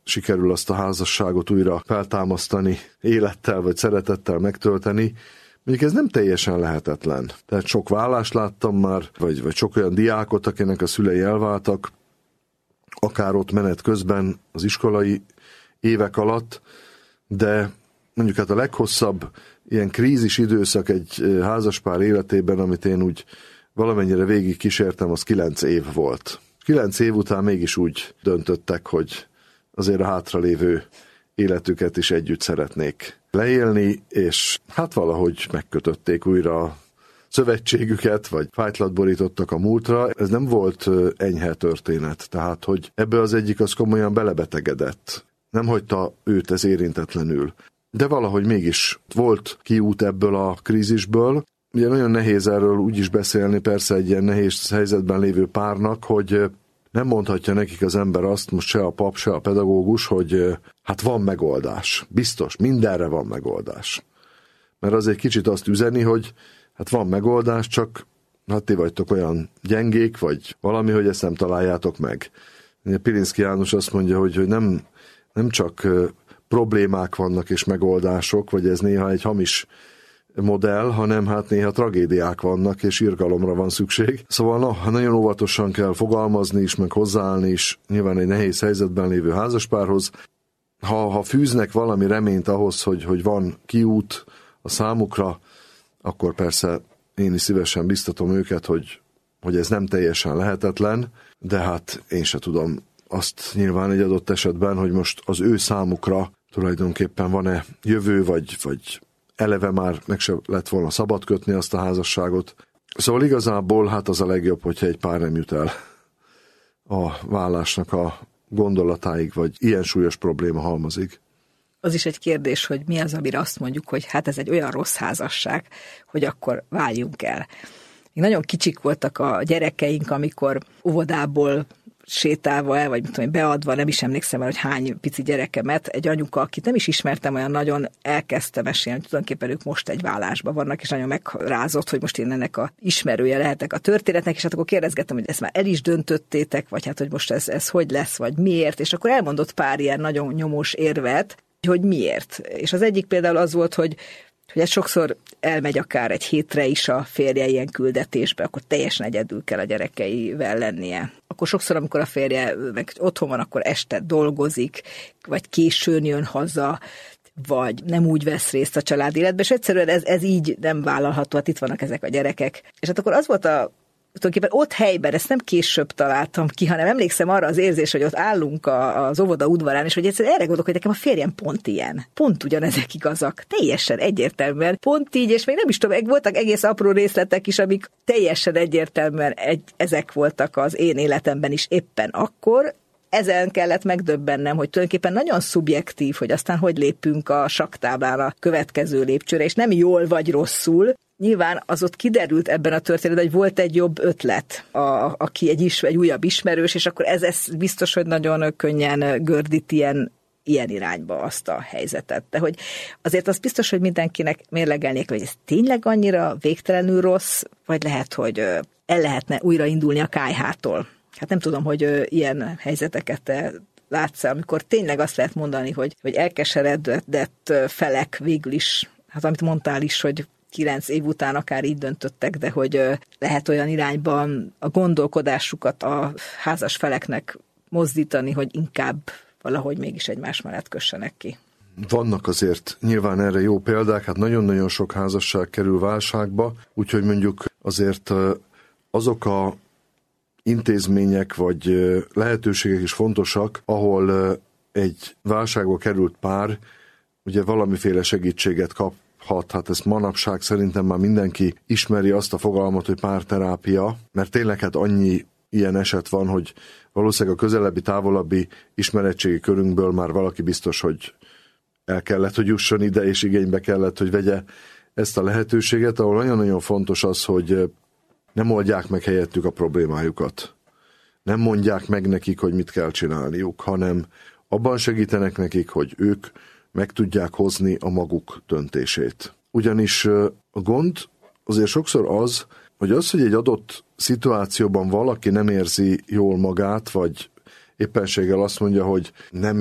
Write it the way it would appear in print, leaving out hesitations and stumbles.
sikerül azt a házasságot újra feltámasztani, élettel vagy szeretettel megtölteni. Mondjuk ez nem teljesen lehetetlen. Tehát sok vállást láttam már, vagy sok olyan diákot, akinek a szülei elváltak, akár ott menet közben az iskolai évek alatt, de mondjuk hát a leghosszabb ilyen krízis időszak egy házaspár életében, amit én úgy valamennyire végig kísértem, az 9 év volt. 9 év után mégis úgy döntöttek, hogy azért a hátralévő életüket is együtt szeretnék leélni, és hát valahogy megkötötték újra a szövetségüket, vagy fájtlat borítottak a múltra. Ez nem volt enyhe történet, tehát hogy ebből az egyik az komolyan belebetegedett. Nem hagyta őt ez érintetlenül. De valahogy mégis volt kiút ebből a krízisből. Ugye nagyon nehéz erről úgy is beszélni, persze egy ilyen nehéz helyzetben lévő párnak, hogy nem mondhatja nekik az ember azt, most se a pap, se a pedagógus, hogy hát van megoldás. Biztos, mindenre van megoldás. Mert az egy kicsit azt üzeni, hogy hát van megoldás, csak hát ti vagytok olyan gyengék, vagy valami, hogy ezt nem találjátok meg. Pilinszky János azt mondja, hogy nem csak problémák vannak és megoldások, vagy ez néha egy hamis modell, hanem hát néha tragédiák vannak, és irgalomra van szükség. Szóval nagyon óvatosan kell fogalmazni is, meg hozzáállni is nyilván egy nehéz helyzetben lévő házaspárhoz. Ha fűznek valami reményt ahhoz, hogy van kiút a számukra, akkor persze én is szívesen biztatom őket, hogy ez nem teljesen lehetetlen, de hát én se tudom azt nyilván egy adott esetben, hogy most az ő számukra tulajdonképpen van-e jövő, vagy eleve már meg se lett volna szabad kötni azt a házasságot. Szóval igazából hát az a legjobb, hogyha egy pár nem jut el a vállásnak a gondolatáig, vagy ilyen súlyos probléma halmazig. Az is egy kérdés, hogy mi az, amire azt mondjuk, hogy hát ez egy olyan rossz házasság, hogy akkor váljunk el. Még nagyon kicsik voltak a gyerekeink, amikor óvodából sétálva el, vagy mit tudom, beadva, nem is emlékszem el, hogy hány pici gyerekemet, egy anyuka, akit nem is ismertem, olyan nagyon elkezdte mesélni, tulajdonképpen ők most egy vállásban vannak, és nagyon megrázott, hogy most én ennek a ismerője lehetek a történetnek, és hát akkor kérdezgettem, hogy ezt már el is döntöttétek, vagy hát, hogy most ez hogy lesz, vagy miért, és akkor elmondott pár ilyen nagyon nyomós érvet, hogy miért. És az egyik például az volt, hogy ez sokszor elmegy akár egy hétre is a férje ilyen küldetésbe, akkor teljesen egyedül kell a gyerekeivel lennie. Akkor sokszor, amikor a férje meg otthon van, akkor este dolgozik, vagy későn jön haza, vagy nem úgy vesz részt a család életben, és egyszerűen ez így nem vállalható, hát itt vannak ezek a gyerekek. És hát akkor az volt tulajdonképpen ott helyben, ezt nem később találtam ki, hanem emlékszem arra az érzés, hogy ott állunk az óvoda udvarán, és hogy egyszerűen erre gondolok, hogy nekem a férjem pont ilyen. Pont ugyanezek igazak. Teljesen egyértelműen. Pont így, és még nem is tudom, voltak egész apró részletek is, amik teljesen egyértelműen ezek voltak az én életemben is éppen akkor. Ezen kellett megdöbbennem, hogy tulajdonképpen nagyon szubjektív, hogy aztán hogy lépünk a sakktáblán a következő lépcsőre, és nem jól vagy rosszul. Nyilván az ott kiderült ebben a történetben, hogy volt egy jobb ötlet, aki egy újabb ismerős, és akkor ez biztos, hogy nagyon könnyen gördít ilyen irányba azt a helyzetet. De hogy azért az biztos, hogy mindenkinek mérlegelnék, hogy ez tényleg annyira végtelenül rossz, vagy lehet, hogy el lehetne újraindulni a kályhától. Hát nem tudom, hogy ilyen helyzeteket te látsz, amikor tényleg azt lehet mondani, hogy elkeseredett felek végül is, hát amit mondtál is, hogy 9 év után akár így döntöttek, de hogy lehet olyan irányban a gondolkodásukat a házas feleknek mozdítani, hogy inkább valahogy mégis egymás mellett kössenek ki. Vannak azért nyilván erre jó példák, hát nagyon-nagyon sok házasság kerül válságba, úgyhogy mondjuk azért azok a intézmények vagy lehetőségek is fontosak, ahol egy válságba került pár ugye valamiféle segítséget kaphat. Hát ezt manapság szerintem már mindenki ismeri azt a fogalmat, hogy párterápia, mert tényleg hát annyi ilyen eset van, hogy valószínűleg a közelebbi, távolabbi ismeretségi körünkből már valaki biztos, hogy el kellett, hogy jusson ide, és igénybe kellett, hogy vegye ezt a lehetőséget, ahol nagyon-nagyon fontos az, hogy nem oldják meg helyettük a problémájukat. Nem mondják meg nekik, hogy mit kell csinálniuk, hanem abban segítenek nekik, hogy ők meg tudják hozni a maguk döntését. Ugyanis a gond azért sokszor az, hogy egy adott szituációban valaki nem érzi jól magát, vagy éppenséggel azt mondja, hogy nem